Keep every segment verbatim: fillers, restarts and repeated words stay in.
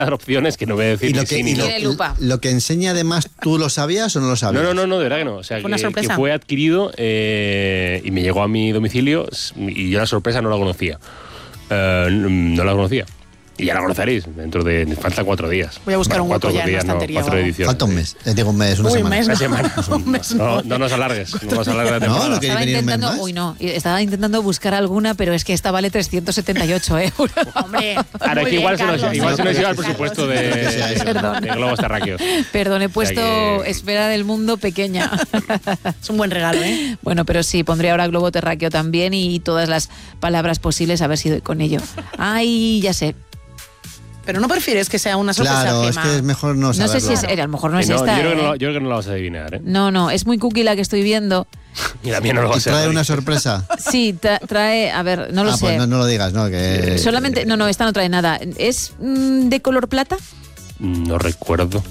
dar opciones que no voy a decir ¿Y lo ni que, sí ni y no. lo, lupa. lo que enseña además, ¿tú lo sabías o no lo sabías? No, no, no, no, de verdad que no. O sea, Fue una que, sorpresa. que fue adquirido eh, y me llegó a mi domicilio y yo la sorpresa no la conocía. Uh, no la conocía. Y ya la conoceréis, dentro de... Faltan cuatro días. Voy a buscar bueno, un hueco cuatro ya en la días, estantería, No, cuatro vamos. ediciones. Falta un mes, eh, digo un mes, una Uy, semana. mes Una no. semana. Un mes no, no. no nos alargues, no nos alargues la No, temporada. no queréis Estaba venir un mes intentando, más. uy, no, estaba intentando buscar alguna, pero es que esta vale trescientos setenta y ocho euros. Hombre, Ahora, muy que igual bien, se nos, Carlos. igual se nos lleva el Carlos. presupuesto de, Perdón. de globos terráqueos. Perdón, he puesto que- esfera del mundo pequeña. Es un buen regalo, ¿eh? Bueno, pero sí, pondré ahora globo terráqueo también y todas las palabras posibles a ver si doy con ello. Ay, ya sé. Pero no prefieres que sea una sorpresa, Claro, es Gemma? que es mejor no No saberlo. sé si es, a lo mejor no Que es no, esta. yo, creo que no, ¿eh? lo- yo creo que no la vas a adivinar, ¿eh? No, no, es muy cookie la que estoy viendo. Y la mía no lo va a Y ser. trae David. una sorpresa. Sí, tra- trae, a ver, no lo ah, sé. pues no, no lo digas, no, que... Solamente, no, no, esta no trae nada. ¿Es mm, de color plata? No recuerdo.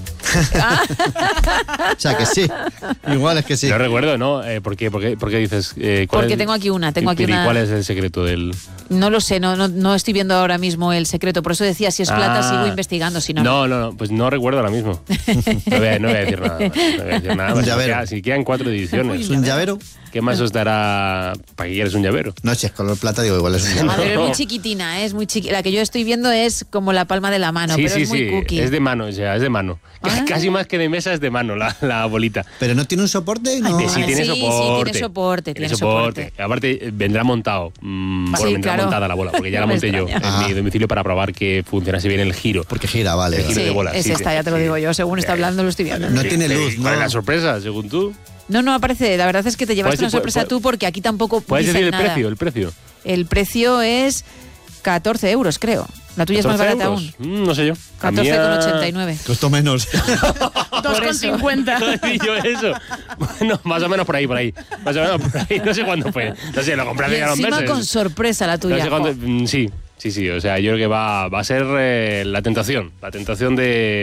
O sea, que sí. Igual es que sí. No recuerdo, ¿no? Eh, ¿por, qué, por, qué, por qué dices? Eh, ¿cuál Porque es- tengo aquí una, tengo y- aquí pero ¿y una- cuál es el secreto del...? No lo sé, no, no, no estoy viendo ahora mismo el secreto. Por eso decía, si es plata, Ah. sigo investigando. Si no, No, no, no, pues no recuerdo ahora mismo. No voy a, no voy a decir nada más. No voy a decir nada Un más. Si llavero. queda- Si quedan cuatro ediciones, ¿Es un llavero? ¿qué más os dará para que quieras un llavero? No, si es color plata, digo, igual es un A llavero. ver, es No. muy chiquitina, ¿eh? Es muy chiqui- La que yo estoy viendo es como la palma de la mano, sí, pero sí, es muy sí, cookie. es de mano, o sea, es de mano. Ah. Casi más que de mesa es de mano la, la bolita. Pero no tiene un soporte, no. Que sí, tiene sí, sí, soporte. tiene soporte, Tiene tiene soporte. soporte. Aparte, eh, vendrá montado. Mm, Sí, bueno, vendrá claro. montada la bola, porque ya la No me monté yo extraña. en Ah. mi domicilio para probar que funcionase bien el giro. Porque gira, vale. El vale. giro Sí, de bola. es sí, esta, sí, ya te lo sí. digo yo. Según está hablando, lo estoy viendo. No tiene Sí, luz, ¿cuál es ¿no? la sorpresa, según tú? No, no aparece. La verdad es que te llevaste Puedes- una sorpresa pu- tú porque aquí tampoco ¿Puedes dicen decir el nada. precio? El precio. El precio es catorce euros, creo. La tuya es más ¿catorce barata euros? aún. Mm, no sé yo. La catorce con mía- ochenta y nueve. Costó menos. dos con cincuenta. No decía yo eso. Bueno, más o menos por ahí, por ahí. Más o menos por ahí. No sé cuándo fue. No sé, lo compré Y hace ya unos encima meses. con sorpresa la No tuya. sé cuándo- jo. mm, sí, sí, sí. O sea, yo creo que va, va a ser eh, la tentación. La tentación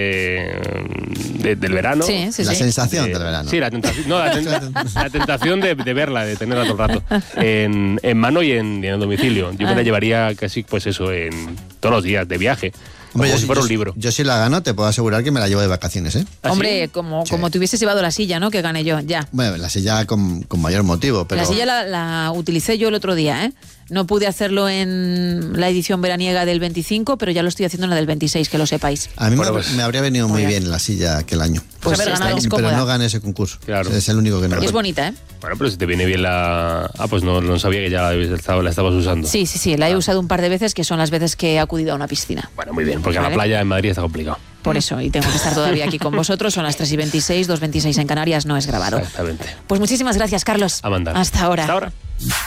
de, de- del verano. Sí, sí, La sí. sensación Eh, del verano. Sí, la tentación, no, la, ten- la tentación de, de verla, de tenerla todo el rato en, en mano y en, y en el domicilio. Yo me la Ah. llevaría casi, pues eso, en todos los días de viaje. Hombre, como yo, si fuera yo- un libro. Yo si la gano, te puedo asegurar que me la llevo de vacaciones, ¿eh? ¿Ah, Hombre, sí? como, Sí. como te hubieses llevado la silla, ¿no? Que gané yo, ya. Bueno, la silla con, con mayor motivo, pero... La silla la, la utilicé yo el otro día, ¿eh? No pude hacerlo en la edición veraniega del veinticinco, pero ya lo estoy haciendo en la del veintiséis, que lo sepáis. A mí Bueno, me, pues- me habría venido muy Muy bien la silla aquel año. Pues haber esta ganado. es Pero cómoda. no gané ese concurso. Claro. Es el único que no. Es bonita, ¿eh? Bueno, pero si te viene bien la... Ah, pues no, no sabía que ya la, habías estado- la estabas usando. Sí, sí, sí. La he usado un par de veces, que son las veces que he acudido a una piscina. Bueno, muy bien, porque a Vale. la playa en Madrid está complicado. Por eso, y tengo que estar todavía aquí con vosotros. Son las tres y veintiséis, dos veintiséis en Canarias, no es grabado. Exactamente. Pues muchísimas gracias, Carlos. A mandar. Hasta ahora. Hasta ahora.